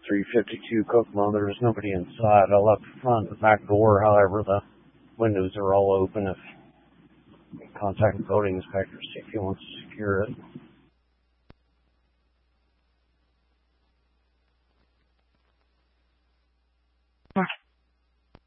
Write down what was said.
352 Kokomo. There's nobody inside. I left the front and back door. However, the windows are all open. If contact the building inspector, see if he wants to secure it.